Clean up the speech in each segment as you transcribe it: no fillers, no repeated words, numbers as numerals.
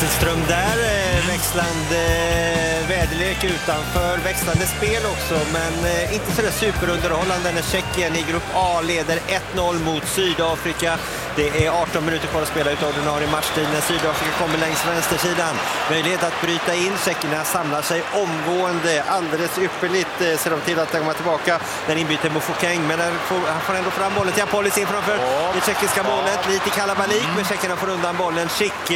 Hasselström där, växlande väderlek utanför, växlande spel också, men inte så där superunderhållande när Tjeckien i grupp A leder 1-0 mot Sydafrika. Det är 18 minuter kvar att spela ut ordinarie matchtid när Sydafrika kommer längs vänstersidan. Möjlighet att bryta in, tjeckerna samlar sig omgående, alldeles ypperligt ser de till att komma tillbaka. Den inbyter Mofokeng, men han får ändå fram bollen till Apolis in framför det tjeckiska målet. Lite kalabalik, men tjeckerna får undan bollen. Schick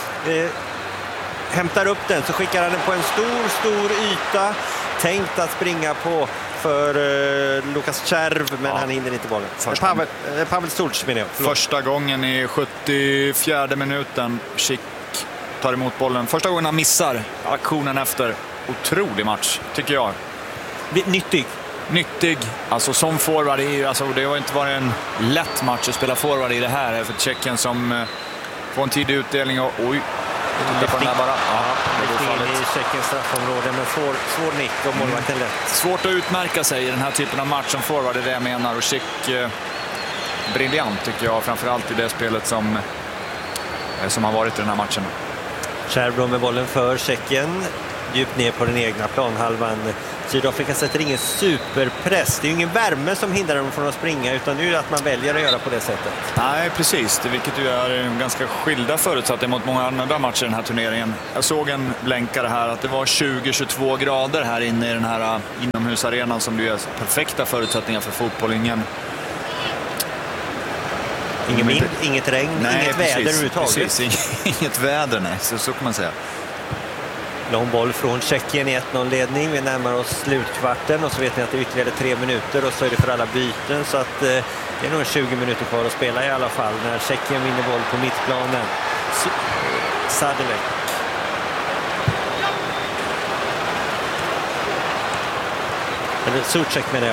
hämtar upp den, så skickar han den på en stor yta. Tänkt att springa på för Lukas Červ, men han hinner inte bollen. Pavel Stulc menar jag. Första gången i 74:e minuten. Schick tar emot bollen. Första gången han missar aktionen efter. Otrolig match, tycker jag. Nyttig. Alltså som forward det har inte varit en lätt match att spela forward i det här för Tjeckien som får en tidig utdelning och lyfting i Tjeckiens straffområde, men svår nick och målvakten lätt. Svårt att utmärka sig i den här typen av match som forward, är det jag menar. Och Schick briljant tycker jag, framförallt i det spelet som har varit i den här matchen. Červ med bollen för Tjeckien, djupt ner på den egna planhalvan. Sydafrika sätter ingen superpress. Det är ju ingen värme som hindrar dem från att springa, utan det är ju att man väljer att göra på det sättet. Nej, precis. Vilket ju är ganska skilda förutsättningar mot många andra matcher i den här turneringen. Jag såg en blänkare här att det var 20-22 grader här inne i den här inomhusarenan som ju är perfekta förutsättningar för fotboll. Inget regn, nej, inget precis, väder överhuvudtaget. Precis, inget väder, nej. Så kan man säga. Lång boll från Tjeckien i 1-0-ledning. Vi närmar oss slutkvarten och så vet ni att det är ytterligare 3 minuter och så är det för alla byten, så att det är nog 20 minuter kvar att spela i alla fall när Tjeckien vinner boll på mittplanen. Sadilek. Eller Suchek menar jag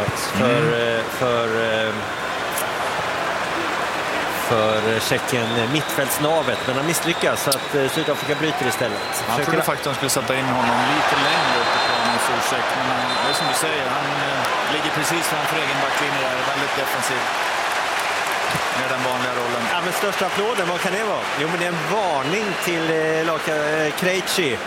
för Tjeckien mittfältsnavet, men han misslyckas så att Sydafrika bryter istället. Jag trodde faktiskt att de skulle sätta in honom lite längre upp på planen, Suchek, men det är som du säger, han ligger precis framför egen backlinje där, väldigt defensiv med den vanliga rollen. Ja, men största applåden, vad kan det vara? Jo, men det är en varning till Krejci.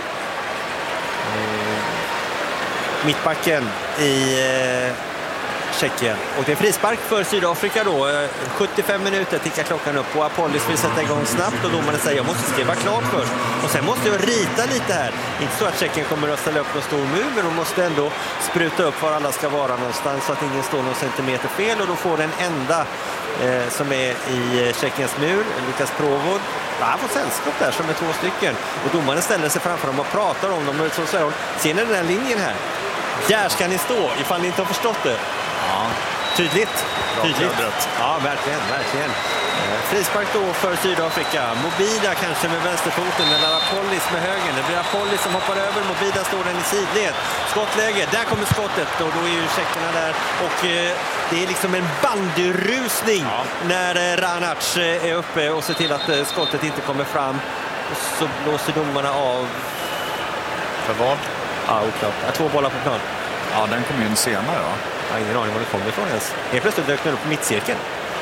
Mittbacken i Tjeckien. Och det är frispark för Sydafrika då. 75 minuter tickar klockan upp och Apolis vill sätta igång snabbt och domaren säger jag måste skriva klart först. Och sen måste jag rita lite här. Inte så att Tjeckien kommer att ställa upp någon stor mur, men de måste ändå spruta upp var alla ska vara någonstans så att ingen står någon centimeter fel, och då får den enda som är i Tjeckiens mur, Lukas Provod. Han får sällskap där som är 2 stycken. Och domaren ställer sig framför dem och pratar om dem. Och så säger hon, ser ni den här linjen här? Där ska ni stå ifall ni inte har förstått det. Ja, tydligt. Ja, verkligen. Frispark då för Sydafrika. Mobida kanske med vänsterfoten eller Apolis med höger. Det blir Apolis som hoppar över. Mobida står den i sidled. Skottläge, där kommer skottet och då är ju tjeckerna där. Och det är liksom en bandyrusning när Ranac är uppe och ser till att skottet inte kommer fram. Och så blåser domarna av. För vad? Ja, oklart. 2 bollar på plan. Ja, den kommer ju en senare då. Jag har ingen aning var det kommer ifrån ens. Helt plötsligt dök den upp på mittcirkeln.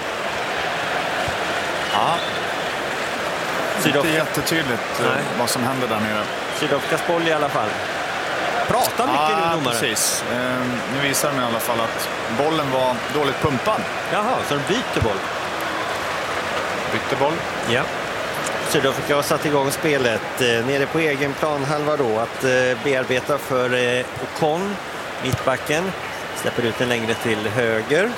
Ja. Det är inte jättetydligt vad som händer där nere. Sydafrikas boll i alla fall. Prata mycket nu, domare. Precis. Nu visar de i alla fall att bollen var dåligt pumpad. Jaha, så de byter boll. Bytte boll. Ja. Sydafrika har satt igång spelet nere på egen planhalva då att bearbeta för Ocon, mittbacken. Släpper ut den längre till höger.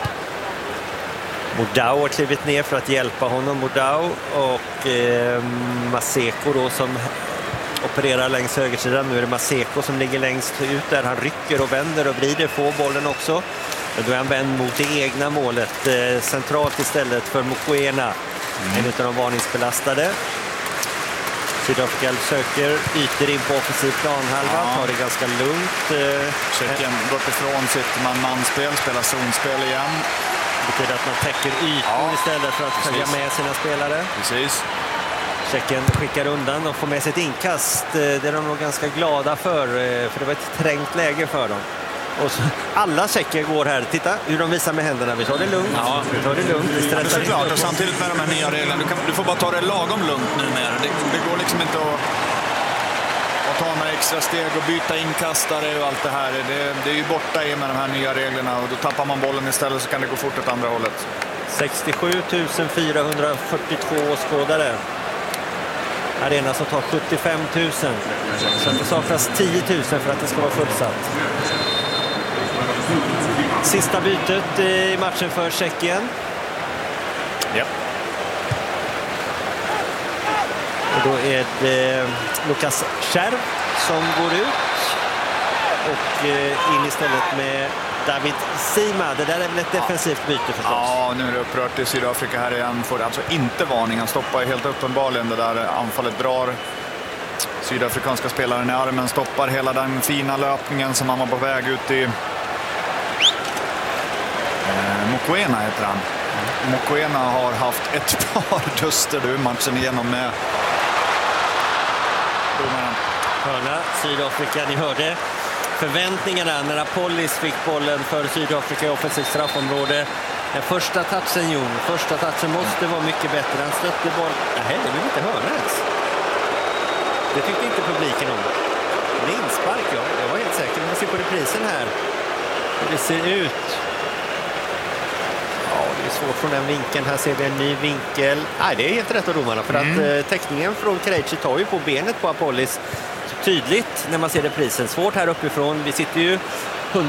Modau har klivit ner för att hjälpa honom. Modau och Maseko då som opererar längs högersidan. Nu är det Maseko som ligger längst ut där. Han rycker och vänder och vrider, får bollen också. Då är han vänd mot det egna målet. Centralt istället för Mokoena. En av de varningsbelastade. Sydafrika söker ytor in på offensiv planhalva. Tar det ganska lugnt. Tjeckien gått ifrån sitt man-manspel, spelar zonspel igen. Det betyder att man täcker ytor istället för att följa med sina spelare. Precis. Tjeckien skickar undan och får med sig ett inkast. Det är de nog ganska glada för det var ett trängt läge för dem. Och så, alla tjecker går här. Titta hur de visar med händerna. Vi tar det lugnt. Ja. Vi tar det lugnt. Vi stressar inte. Såklart, och samtidigt med de här nya reglerna, du får bara ta det lagom lugnt numera. Det går liksom inte att ta några extra steg och byta inkastare och allt det här. Det är ju borta i med de här nya reglerna, och då tappar man bollen istället, så kan det gå fort åt andra hållet. 67 442 åskådare. Arena som tar 75 000. Så det saknas 10 000 för att det ska vara fullsatt. Sista bytet i matchen för Tjeckien. Ja. Och då är det Lukas Scherv som går ut. Och in istället med David Sima. Det där är väl ett defensivt byte förstås. Ja, nu är det upprört i Sydafrika här igen. Får alltså inte varning. Han stoppar helt uppenbarligen det där anfallet, drar sydafrikanska spelaren i armen, stoppar hela den fina löpningen som han var på väg ut i. Mokoena heter han. Mokoena har haft ett par duster nu matchen igenom med domaren. Hörna, Sydafrika, ni hörde förväntningarna när Apollis fick bollen för Sydafrika i offensivt straffområde. Den första touchen, Jon. Första touchen måste vara mycket bättre. Han stötte boll. Nej, det vill inte höra ens. Det tyckte inte publiken om. Det är inspark, ja. Jag var helt säker. Vi ser på reprisen här. Hur det ser ut. Ja, det är svårt från den vinkeln. Här ser vi en ny vinkel. Nej, det är helt rätt av domarna. För att täckningen från Krejci tar ju på benet på Apollis tydligt när man ser reprisen. Svårt här uppifrån. Vi sitter ju